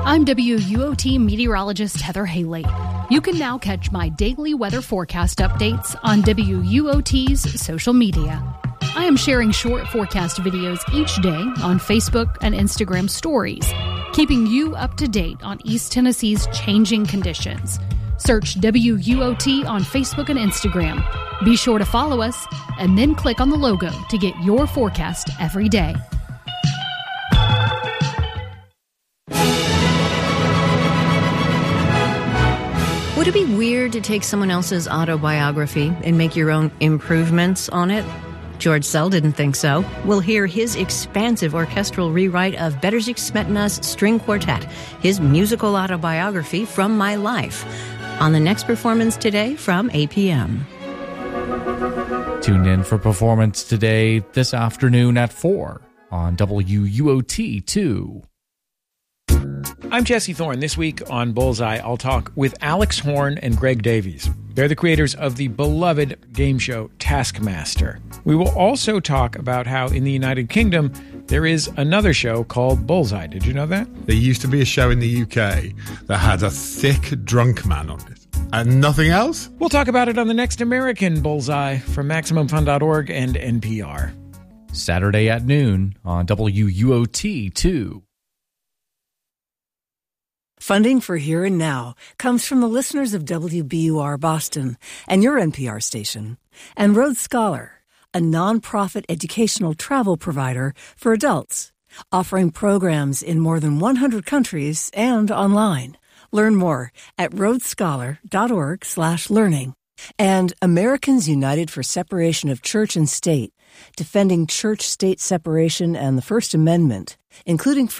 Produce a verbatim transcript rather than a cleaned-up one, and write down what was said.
I'm W U O T meteorologist Heather Haley. You can now catch my daily weather forecast updates on W U O T's social media. I am sharing short forecast videos each day on Facebook and Instagram stories, keeping you up to date on East Tennessee's changing conditions. Search W U O T on Facebook and Instagram. Be sure to follow us and then click on the logo to get your forecast every day. Would it be weird to take someone else's autobiography and make your own improvements on it? George Szell didn't think so. We'll hear his expansive orchestral rewrite of Bedřich Smetana's String Quartet, his musical autobiography from my life, on the next performance today from eight p.m. Tune in for Performance Today this afternoon at four on W U O T two. I'm Jesse Thorne. This week on Bullseye, I'll talk with Alex Horn and Greg Davies. They're the creators of the beloved game show Taskmaster. We will also talk about how in the United Kingdom, there is another show called Bullseye. Did you know that? There used to be a show in the U K that had a thick drunk man on it. And nothing else? We'll talk about it on the next American Bullseye from Maximum Fun dot org and N P R. Saturday at noon on W U O T two. Funding for Here and Now comes from the listeners of W B U R Boston and your N P R station, and Rhodes Scholar, a nonprofit educational travel provider for adults, offering programs in more than one hundred countries and online. Learn more at rhodesscholar.org slash learning. And Americans United for Separation of Church and State, defending church-state separation and the First Amendment, including